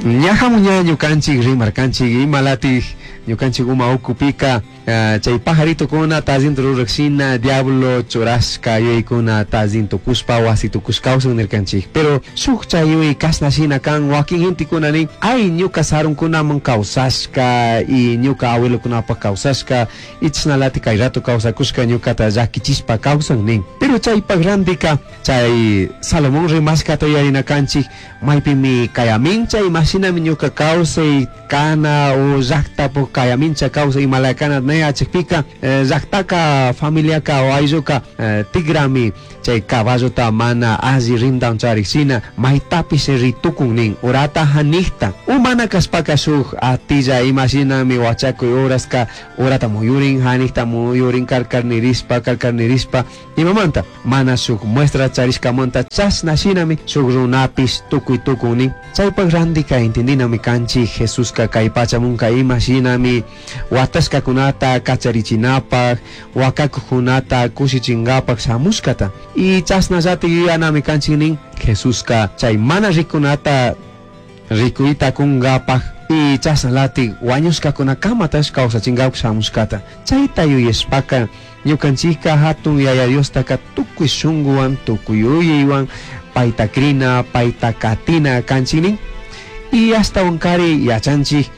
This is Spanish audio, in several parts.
Ñajamuña ñukanchik rimarkanchik imalati ñukanchik uma ukupika chay pajarito kuna tazinto ruraksina diablo churasca yuykuna tazinto kuspa wasito kuskawsan nirkanchik pero suk chay yuy kasnashina kan wakin intikuna nin ay ñuka sarunkunaman kawsashka y ñuka abuelokunapak kawsashka ichisnalati kay rato kawsakushka ñukata llakichispa kawsan nin pero chaypak randika chay Salomón rimaskata yarinakanchik maypimi kayamincha imashinami ñuka kawsay kana o llaqtapo kayamincha kawsay imalakana achikpika llaqtaka familiaka o aylluka tigrami chay caballota mana alli rindan chariksina maytapis ritukun nin urata hanikta umana kaspaka suk atilla imashinami wachakuy uraska urata muyurin hanikta muyurin karkarnirispa imamanta mana suk muestra charishkamanta chasnashinami suk runapis tukuy tukun nin chaypak randika entendinami kanchik Jesuska kay pachamunka imashinami wataskakunata kacharichinapaq wakakukunata kushichingapak samuskata y chasnallati yuyanami kanchik nin Jesuska chay mana rikunata rikuyta kungapak y chasnalati wañuskakunakamatas kawsachingapak samuskata chayta yuyashpaka ñukanchika hatun yaya Diostaka tukuy shunguwan tukuy uyaywan payta krina payta katina kanchik nin y hasta wankari yachanchik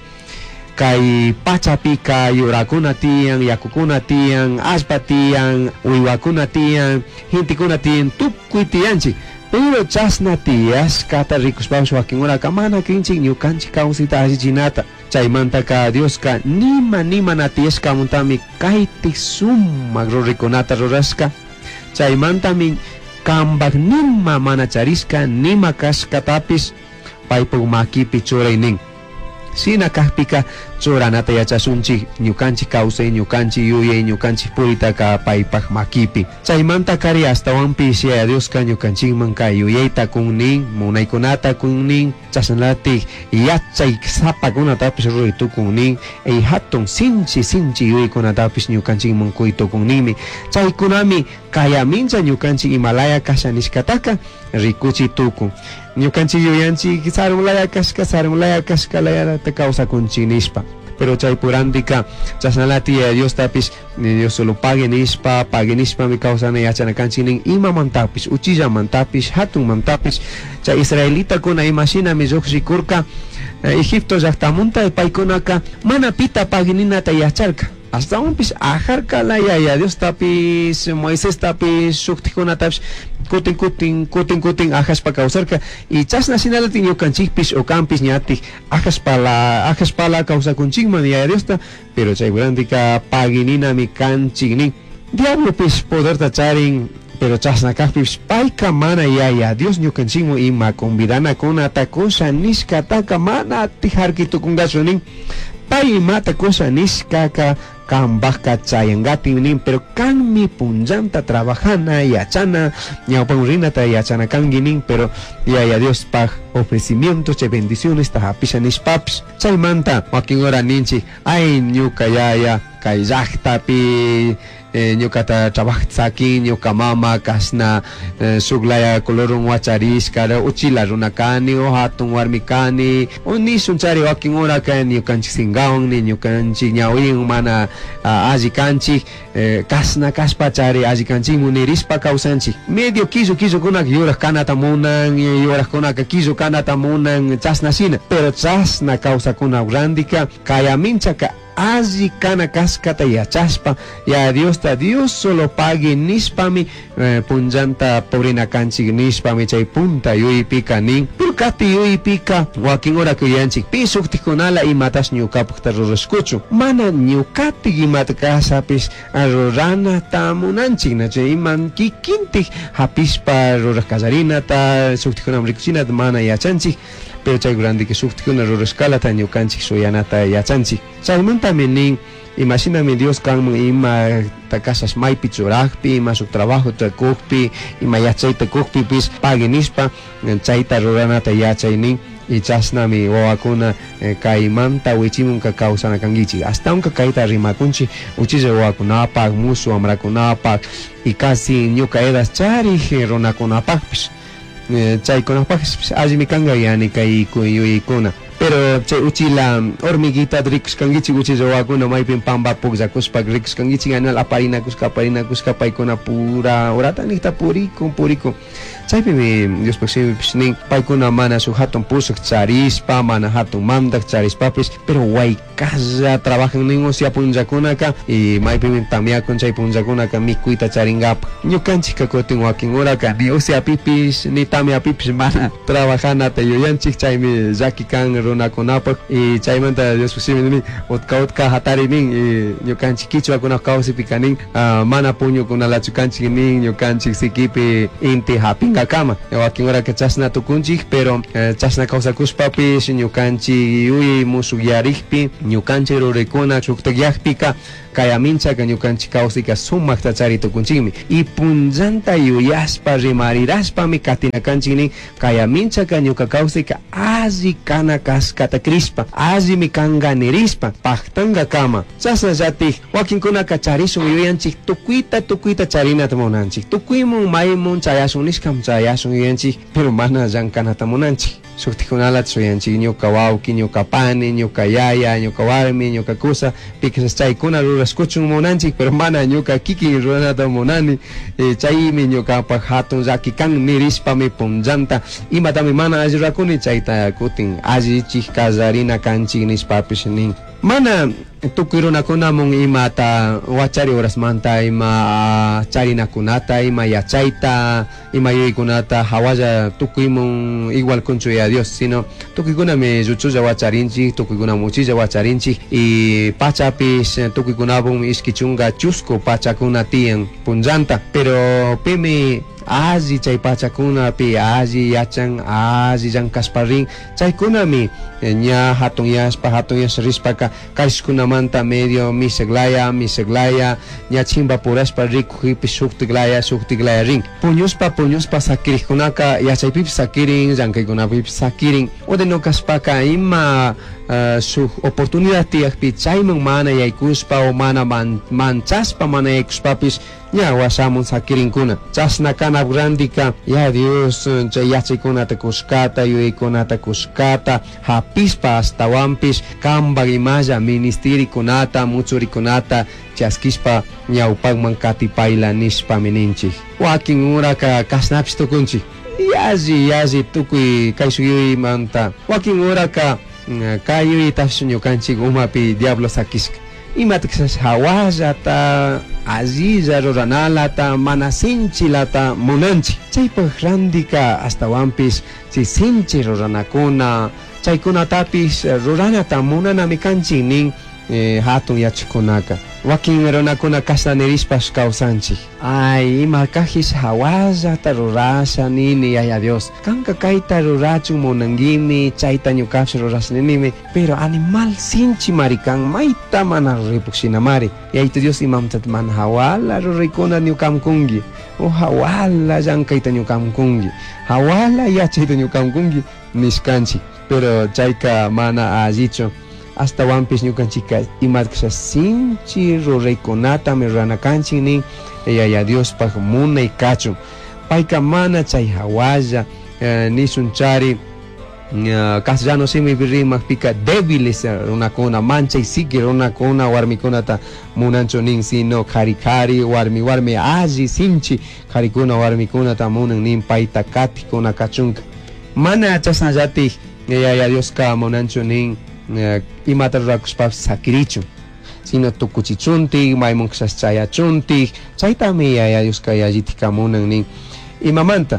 kay pachapika yurakuna tiyan yakukuna tiyan aspa tiyan uywakuna tiyan hintikuna tiyan tukuy tiyanchik pero chasna tiyashkata rikuspapas wakin uraka mana kinchik ñukanchik kawsayta allichinata chaymantaka Dioska nima natiyashkamuntami kaytik sumak rurikunata rurashka chaymantami kambak nima mana charishka nima kashkatapis paypuk makipi churay nin sina kajpika churanata yachasunchik ñukanchik kawsay ñukanchik yuyay ñukanchik puritaka paypak makipi chaymanta kari astawanpish yaya Dioska ñukanchikman kay yuyayta kun nin munaykunata kun nin chasnalatik yachay sapakunatapis ruritukun nin hatun sinchi yuyaykunatapis ñukanchikman kuytukun ninmi chaykunami kayamincha ñukanchik Himalaya kashanishkataka rikuchi tukun ñukanchik yuyanchik sarunlaya kashka layarata kawsakunchik nishpa pero chaypurandika chasnalati Dios tapis Dios solo paginishpa mi kawsana yachanakanchik nin imamantapis uchillamantapis hatunmantapis chay israelita kuna imashinami lluqsikurka Egipto llaqtamunta paykunaka mana pita pagininata yacharka hasta unpis ajarka la yaya Dios tapis Moisés tapis shuktikunatapis kutin ajaspa kawsarka y chasnasinalati ñukanchikpis ukanpis ñatik ajaspala kawsakunchikman yaya Diosta pero chayrandika pagininami kanchik nin diablopis poderta charin pero chasnakajpis payka mana yaya Dios ñukanchikman ima convidanakunata cosa nishkataka mana tijarkitukungachu nin pay imata cosa nishkaka kambaka chayangati nin pero kanmi punllanta trabajana yachana ñawpan rinata yachana kangi nin pero yaya Dios pag ofrecimientos de bendiciones tajapisha nishpapis chaymanta wakin hora ninchik ay ñuka yaya kay llaqtapi ñukata trabajtsaki ñuka mama kasna suglaya colorun wacharishka uchila runa kani o hatun warmi kani o nisun chari wakin hora kay ñukanchik singawan ni ñukanchik ñawin mana alli kanchik kasna kaspa chari alli kanchikmun nirispa kawsanchik medio kisu yurak kanata munan yurakkunaka kisu kanata munan chasnashina pero chasna kawsakuna randika kayaminchaka alli kana kaskata yachaspa ya Dios solo pague nispami punllanta pobrina kanchik nispami chay punta yuypika nin pero kati yuypika wakin hora kuyanchik pi suktikunala imatas ñukapukta rurashkuchu mana ñukatik imata kasapis ruranata munanchik chay iman kikintik hapispa rurak kallarinata suktikunam rikuchinata mana yachanchik pero chay grandika suktikuna rurashkalata ñukanchik suyanata yachanchik chaymantami nin imaginami Dios kanman ima takasas maypi churaqpi ima suk trabajo takukpi ima yachayta kukpipis paginishpa chayta ruranata yachay nin y chasnami wawakuna kaymanta wichimunka kawsanakankichik hasta unka kayta rimakunchik uchilla wawakunapak musu wamrakunapak y casi ñuka edas charik runakunapakpis chaykunapakpis allimi kanga yani kay yuyaykuna pero pero chay uchila hormiguita ricos kangichi uchi zawakuna maypin pamba pugzakuspag ricos kangichi anal aparina kuska paikuna pura orata nita puriko chaypi Dios pishning paikuna mana su hatun pusak charispa mana hatun mandak charispapis pero waikaza trabajan ningo sia punjakunaka y maypin tamiakun chay punjakunaka mikuita charingapa ñukanchik kakutin wakin uraka ni usia pipis ni tamia pipis mana trabajana tayoyanchik chaymi yaki kan runakunapak y chaymanta Dios pishning utka hatari nin y ñukanchik kichwakuna kawsipikanin mana puñukunala chukanchik nin ñukanchik sikipi inti hapinga kama wakin uraka chasna tukunchik pero chasna kawsakuspapis ñukanchik uy musuyarikpi ñukanchik rurekuna chuktagyakpika kayaminchaka ñukanchik kawsika sumakta charitukunchikmi y punllanta yuyaspa rimariraspami katinakanchiknin kayaminchaka ñuka kawsika alli kana kaskata crispa allimi kanga nirispa paktanga kama chasna llatik wakinkunaka charisun yuyanchik tukuyta charinata munanchik tukuymun maymun chayasun nishkam chayasun yuyanchik pero mana llankanata munanchik suktikunala chuyanchik ñuka wawki ñuka pani ñuka yaya ñuka warmi ñuka kusa pikas chaykuna ruraskuchun munanchik pero mana ñuka kikin ruranata munani chaymi ñukapak hatun llaki kan nirispami punllanta imatami mana alli rakuni chayta kutin allichik kasarina kanchik nispapish nin mana tukuy runakunamun imata wachari horasmanta ima charinakunata ima yachayta ima yuykunata hawalla tukuymun igual kunchuya Dios sino tukuykunami lluchulla wacharinchik tukuykunamun uchilla wacharinchik y pachapis tukuykunapun iskichunga chusku pachakuna tiyan punllanta pero pimi alli chay pachakunapi alli yachan alli llankasparin chaykunami ña hatun yasrispaka kariskunamanta medio miseglaya ña chimba puraspa rikujipi suktiglaya rin puñuspa sakirikkunaka yachaypipi sakirin llankaykunapipi sakirin udenokaspaka ima su oportunidad tiyakpi chayman mana yaykuspa o mana manchaspa mana yaykuspapis ña wasamun sakirinkuna chasna kana grandika ya Dios chay yachaykunata kuskata yuyaykunata kuskata hapispa astawanpis kambak imalla ministerikunata muchurikunata chaskispa ñawpakman katipayla nispami ninchik wakin uraka kasnapis tukunchik yazi tukuy kay suyuymanta wakin uraka kay yuyitapish ñukanchik umapi diablo sakishka imatiksash hawallata azilla ruranalata mana sinchilata munanchik chaypak randika astawanpis chay sinchi ruranakuna chaykunatapis ruranata munanami kanchik nin hatun yachikunaka wakin runakuna kasnanerispas kawsanchik ay imakajis hawallata rurasha nini yaya Dios kanka kayta rurachun munangimi chayta ñukapish rurasninimi pero animal sinchi marikan mayta mana ruripuksinamari yayta Dios imamtat mana hawala ruraykuna ñukamkungi o hawala llankayta ñukamkungi hawala yachayta ñukamkungi nishkanchik pero chayka mana allichu hasta wampis ñukanchika imatkasha sinchi ruraykunata ruranakanchik nin yaya Dios pak munay kachun payka mana chay hawalla nisun chari castellano simipi rimakpika débiles runakuna manchay siki runakuna warmikunata munanchu nin sino kari warmi alli sinchi karikuna warmikunata munan nin payta katikuna kachunka mana chasnallatik yaya Dios ka munanchu nin imata rurakuspa sakirichun sino tukuchichuntik maymunksas chayachuntik chaytami yaya Dios ka yallitika munan nin imamanta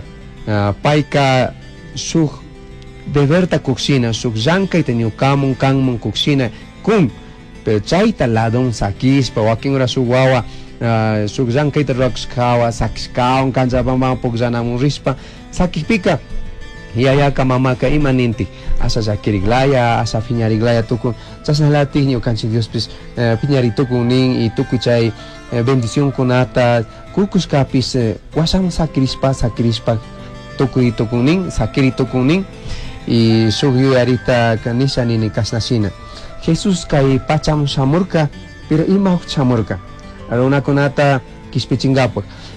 payka suk deberta kuksina suk llankayta ñukamun kanmun kuksina kun pero chayta ladon sakispa wakin ura suk wawa suk llankayta rurakuskawa sakiskawan kanchapaman pukllanamun rispa sakikpika yayaka mamaka imanintik asa llakiriglaya asa piñariglaya tukun chasnallatik ñukanchik Diospis piñaritukun nin y tukuy chay bendición kunata kukuskapis wasamun sakirispa tukuy tukun nin sakiri tukun nin y suk yuyarita nisha nini kasnashina Jesus kay pacham shamurka pero ima shamurka runakunata kispichingapak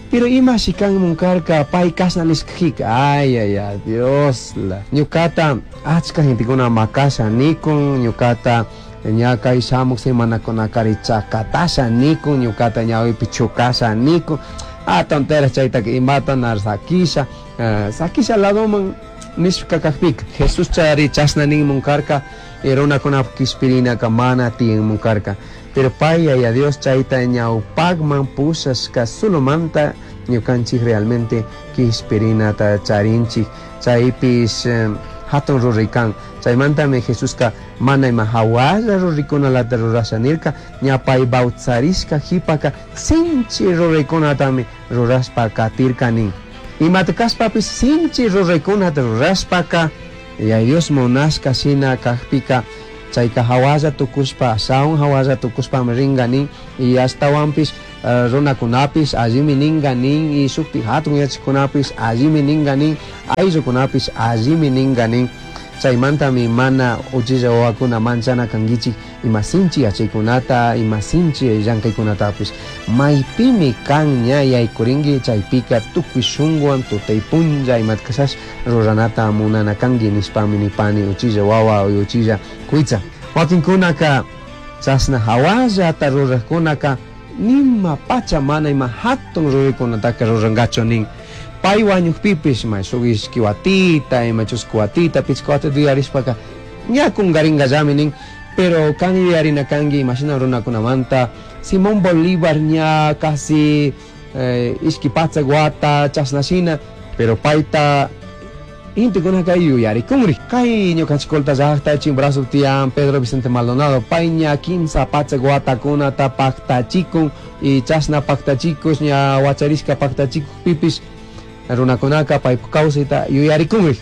Pero ima sikan munkarka pay kasnaliskik. Ay, Dios la. Ñukata achka gente kuna makasa nikun ñukata ñaka isamuk semana kuna karichakatasa nikun ñukata ñawi pichukasa nikun. Tonteras chayta que imata nar sakisha. Sakisha lado man nishka kakpik. Jesús chari chasna ning munkarka erona kuna kispirina kamana tien munkarka. Pero paya y a Dios chaita ñau pagman pusas ka solomanta ñukanchik realmente kispirina ta charinchik chaipis hatun rurikan chaymantami Jesús ka mana ima hawalla rurikuna lata rurasanirka ñapay bautzarisca hipaka sinchi rurikunatami ruraspa katirkanin imatukashpapis sinchi rurikunata ruraspaka y a Dios monasca sina kakpika chayka hawalla tukuspa asaun hawalla tukuspa ringanin y hasta wampis runakunapis allimi ninganin y sukti hatun yachikunapis allimi ninganin ayllukunapis allimi ninganin chaymantami mana uchilla wawakuna manchana kangichik imasinchi yachaykunata imasinchi llankaykunatapis maypimi kan ña yaykurinki chaypika tukuy shunwan tutay punlla imatkashash ruranata munana kanki nispami nipani uchilla wawa o uchilla kuytsa wakinkunaka chasna hawallata ruraqkunaka nima pacha mana ima hatun rurikunataka rurangacho nin pay wañukpipis may sugis kiwatita ima chuskuwatita pichkuwata duyarispaka ña kungaringallami nin pero kan yuyarina kanki imashina runakunamanta Simón Bolívar ña casi ishki pacha guata chasnashina pero payta inti kuna kay yuyari kumri kay ñukanchikolta llaqta Chimborazo tiyan Pedro Vicente Maldonado pay ña 15 pacha guatakunata paktachikun y chasna paktachikus ña wacharisca paktachikuk pipis runakunaka paypa kawsayta yuyarikunri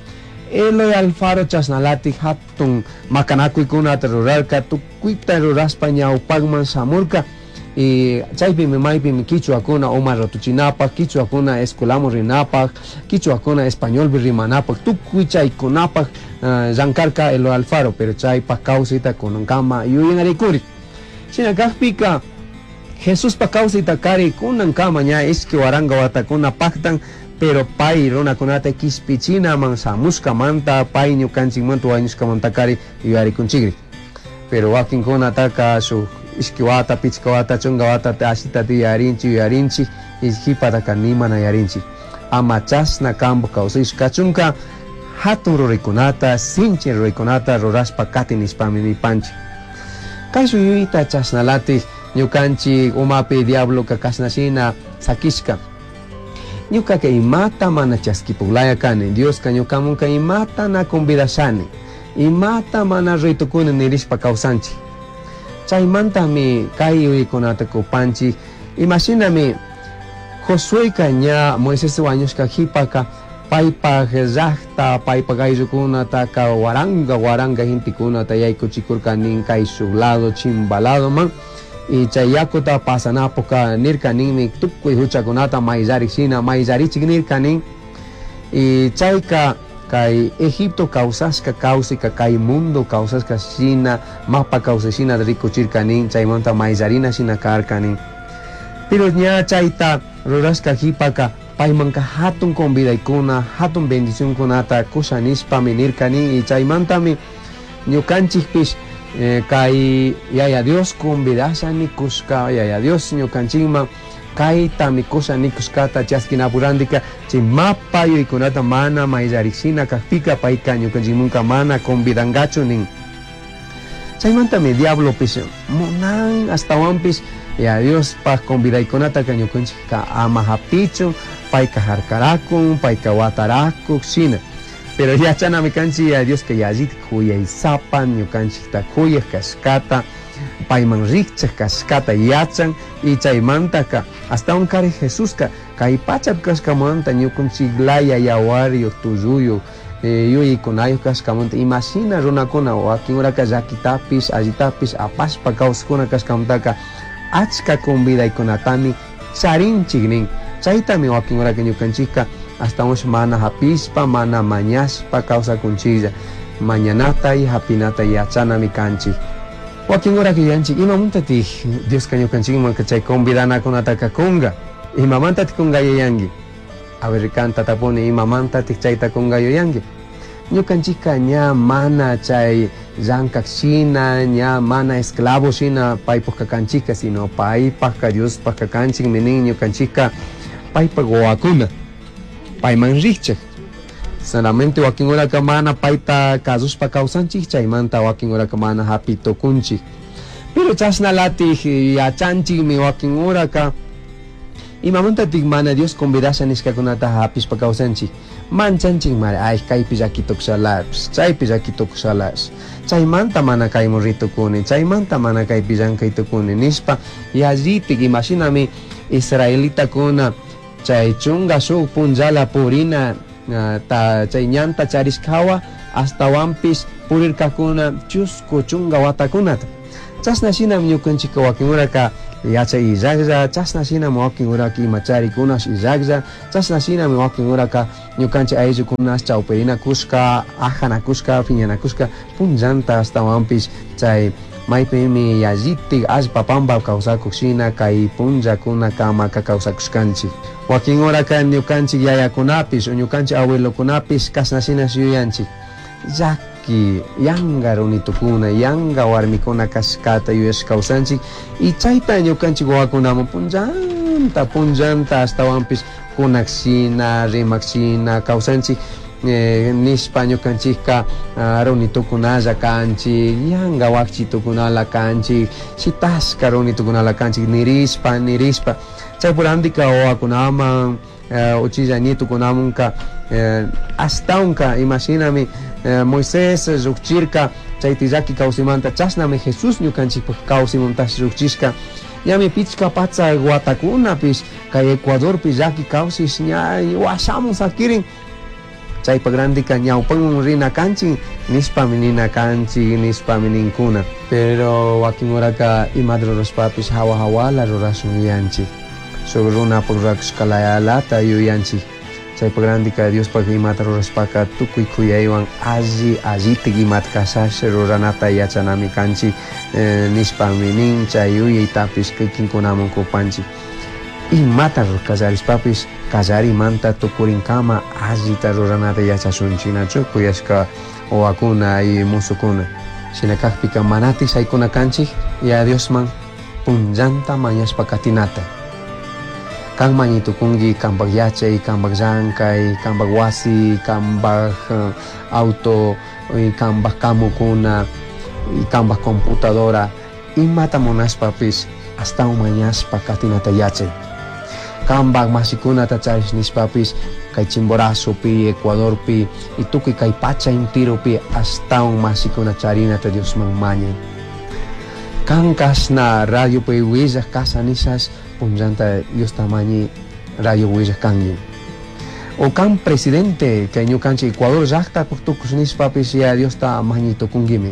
Eloy Alfaro chasnalatik hatun makanakuykunata rurarka tukuyta ruraspa ñawpakman samurka y chaypimi maypimi kichuakuna Omar rotuchinapak kichuakuna escuelamun rinapak kichuakuna españolpi rimanapak tukuy chaykunapak llankarka Eloy Alfaro pero chaypa kawsayta kunankama yuyanarikuri shinakakpika Jesús pa kawsayta kari kunankama ña ishki waranga watakuna paktan pero pay runakunata kispichinaman samuskamanta pay ñukanchikmanta wañushkamantakari yuyarikunchikri pero wakinkunataka su ishkiwata pichkawata chungawata ashita tiyarinchik yuyarinchik y hipataka nimana yarinchik ama chasna kampo kawsashkachunka hatun rurikunata sinchi rurikunata ruraspa kati nispami nipanchik kay suyuyta chasnalatik ñukanchik umapi diablo kakasnashina sakishka ñuka que imata mana chaskipuklaya kani Dios ka ñukamunka imata na convidashani imata mana ritukuna nirishpa kawsanchik chaymantami kay uykunata kupanchik imaginami Josueka ña Moisés wañushka hipaka paypak llaqta paypak ayllukunataka waranga hintikunata yaykuchikurkanin kay shuk lado Chimbalado man y chay yakuta pasanapuka nirkaninmi tukuy huchakunata mayllarichik nirkanin y chayka kay Egipto kawsashka kawsayka kay mundo kawsashka shina mapa kawsashina rikuchirkanin chaymanta mayllarina shina karkanin pero ña chayta rurashka hipaka paymanka hatun convidaykuna hatun bendicionkunata kushanispa nirkanin y chaymantami ñukanchikpish kay yaya Dios convidashani kushka yaya Dios ñukanchikman kayta mikusha kushkata chaskinapurandika chay mapa yuykunata mana mayllarishina kakpika payka ñukanchikmunka mana convidangachu nin chaymantami diablo pish munan hastawanpish yaya Dios pa convidaykunata ñukanchikka ama hapichun payka harkarakun payka watarakuk shina pero yachanami kanchik ya Dios que yallit kuyaysapan ñukanchikta kuyay kashkata payman rikchaq kashkata yachan y chaymantaka hasta kari Jesusqa kay pachap kashkamanta ñukanchiklaya yawariyuq tulluyuq yuyaykunayuq kashkamanta imashina runakuna wakin uraka llakitapis allitapis apashpa kawsakkuna kashkamantaka achka convidaykunatami charinchik nin chaytami wakin uraka ñukanchikka hasta mana hapispa mana mañaspa kawsakunchilla mañanata y hapinata yachanami kanchik wakin hora que yanchik imamuntati Dios ka ñukanchikman chay convidanakunata kakunga Imamanta tikungayo yangi. A ver, canta tapone imamanta tikchaita kungayo yangi. Ñukanchika ña mana chay llankakshina, ña mana esclavo shina paypuk kakanchika, sino paypaka Dios kakanchik minin ñukanchika paypak wawakuna payman rikchik. Solamente wakin uraka mana payta kasushpa kawsanchik, chaymanta wakin uraka mana hapi tukunchik. Pero chasnalatij yachanchikmi wakin uraka imamantatik mana Dios convidasha niskakunata hapispa kawsanchik. Manchanchik mari, ay kaypi llakitukushalas, chaypi llakitukushalas, chaymanta mana kaymun ritukuni, chaymanta mana kaypi llankaytukuni nispa yallitik. Imaginami israelitakuna chay chunga shuk punllala purina chay ñanta charishkawa ashtawanpish purirkakuna chusku chunga watakunata. Chasnashinam ñukanchik wakin uraka yachay illaklla, chasnashinam wakin uraka imacharikunash illaklla, chasnashinam wakin uraka ñukanchik ayllukunash chawpirinakushka, ajanakushka, piñanakushka punllanta ashtawanpish chay maypimi yallitik allpa pampa kawsakushina kay punllakuna kamaka kawsakushkanchik. Wakin uraka ñukanchik yayakunapish o ñukanchik abuelokunapish kasnashinash yuyanchik llaki yanga runitukuna, yanga warmikuna kashkata yuyash kawsanchik, y chayta ñukanchik wawakunaman punllanta ashtawanpish kunakshina, rimakshina kawsanchik. Nispa ñukanchikka runitukunalla kanchik, yanga wakchitukunala kanchik, shitashka runitukunala kanchik, nirishpa chaypurandika wawakunaman uchilla nietukunamunka ashtawanka imaginami Moisés llukchirka chayti llaki kawsimanta, chasnami Jesús ñukanchikpak kawsimuntash llukchishka. Yami pichka pacha watakunapish kay Ecuadorpi llaki kawsish ña washamun sakirin chaypak grandika ñawpanman rina kanchik nispami nina kanchik, nispami ninkuna. Pero wakin uraka imata rurashpapish hawala rurashun yuyanchik, shuk runapak rurakushkalayalata yuyanchik. Chaypak grandika Diospak imata rurashpaka tukuy kuyaywan allitik imata kashash ruranata yachanami kanchik nispami nin chay yuyaytapish kaykinkunaman kupanchik. Imata kallarishpapish kallarimanta tukurinkama allita ruranata yachashunchinachu kuyashka wawakuna y musukuna. Shinakakpika manati saykuna kanchik ya Diosman punllanta mañashpa katinata. Kan mañitukungi kanpak yachay, kanpak llankay, kanpak wasi, kanpak auto, kanpak kamukuna, kanpak computadora, imata munashpapish ashtawan mañashpa katinata yachay. Kanpak masikunata charish nispapish kay Chimborazopi, Ecuadorpi y tukuy kay pacha intiropi ashtawan masikuna charinata Diosman mañay. Kan kasna radiopi willak kasanisas punllanta Dios tamañi radio willak kangi. O kan presidente kay ñukanchik Ecuador llaqtapak tukush nispapish ya Dios tamañi tukungimi.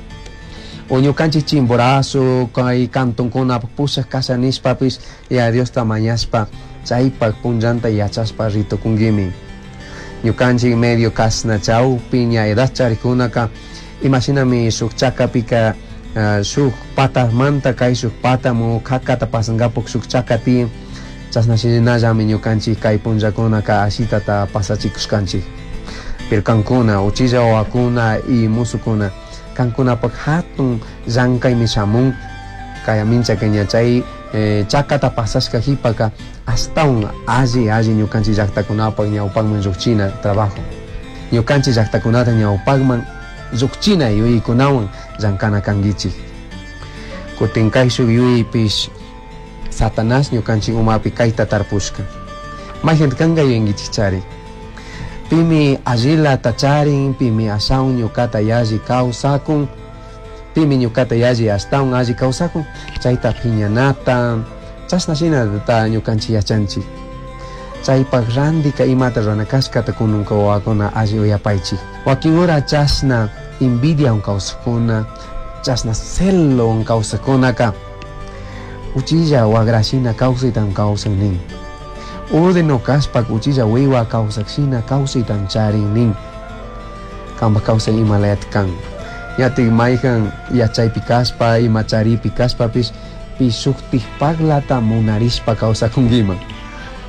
O ñukanchik Chimborazo kay cantonkunapak pushak kasanispapish ya Dios tamañaspa chaypak punllanta yachaspa ritukungimi. Ñukanchik medio kasna chawpi ña edad charikunaka imaginami shuk chakapika shuk patamanta kay shuk patamu kakata pasangapuk shuk chakati chasnashinallami ñukanchik kay punllakunaka ashitata pasachikushkanchik. Pero kankuna uchilla wawakuna y musukuna kankunapak hatun llankaymi shamun kay mincha kayña chay chakata pasashka hipaka ashtawan alli ñukanchik llaktakunapak ñawpanman llukchina trabajo. Ñukanchik llaktakunata ñawpanman llukchina yuyaykunawan llankana kankichik. Kutin kay shuk yuyaypish Satanás ñukanchik umapi kayta tarpushka. Mayjinta kanka yuyankichik chari. Pimi allilata charin, pimi ashawan ñukata yalli kawsakun, pimi ñukata yalli ashtawan alli kawsakun, chayta piñanata, chasnashinata ñukanchik yachanchik. Chaypak randika imata ranakashkata kununka wawakuna alli uyapaychik. Wakin ura chasna envidia kawsakuna, chasna celo kawsakunaka uchilla wagrashina kawsaytan kawsan nin. Ordeno kaspak uchilla wiwa kawsakshina kawsaytan charin nin. Kanpak kawsay imalayat kan. Yatik maykan yachaypi kaspa ima charipi kaspapish pisuktik paglata munarishpa kawsakunkiman.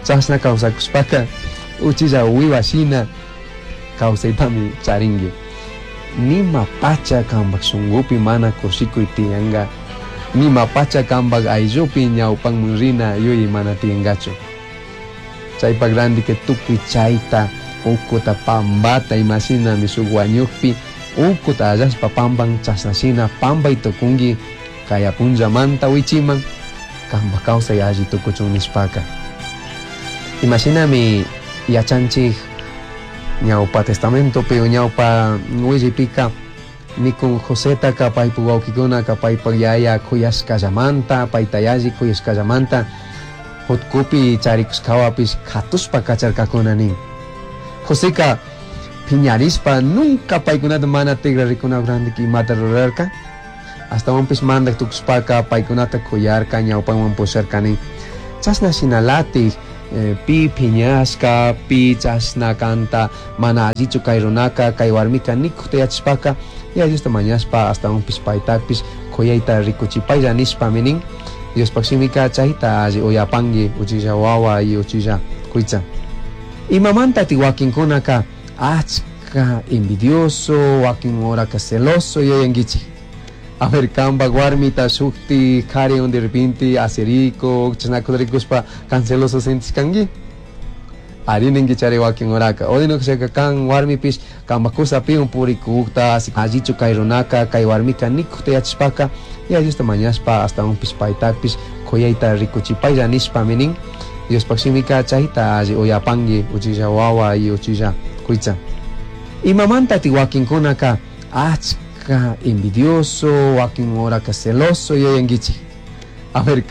chasna kawsakuspaka uchilla wiwashina kawsaytami charinki. Nima pacha kambak sungupi mana kushikuy tiyanga, nima pacha kambak ayllupi ñawpanman rina yuyi mana tiyangachu. Chaypak randiki tukuy chayta, ukuta pambata imashina misuk wañukpi ukuta allashpa pampan chasnashina pampay tukunki kaya punllamanta wichiman kambak kawsay alli tukuchun nispaka. Imashinami yachanchik ñawpa testamentopi o ñawpa willipika nikun Joseta paypuk wawkikuna paypak yaya kuyashkallamanta payta yalli kuyashkallamanta hutkupi charikusqawapish khatuspa kacharkakuna nin. Joseca piñarispa nunca paykunata mana tigrarikunawan randiki imata rurarka hasta mandak tukuspaka paykunata kuyarka ñawpanwan pusharka nin. Chasna shinalatik pi piñasqa pi chasna kanta mana allichu kay runaka kay warmika nikukta yachashpaka Diosta mañaspa hasta paytapish kuyayta rikuchipaylla nispami nin. Diospak simika chayta alli uyapanki uchilla wawa y uchilla kuycha. Imamantatik wakinkunaka achka envidioso, wakin horaka celoso yuyankichik. A ver, kambak warmita shukti kariwan de repente aceriko chasnakuta rikuspa kan celoso sentiskanki. Arininki chari wakin horaka. Odinokushaka kan warmipish kambakusapi purikukta allichu kay runaka kay warmika nikukta yachashpaka Diosta mañaspa hasta paytapish kuyayta rikuchipaylla nispami nin. Diospak simika chayta alli uyapanki uchilla wawa y uchilla kuycha. Imamantatik wakinkunaka achka envidioso, wakin horaka celoso yuyankichik. A ver,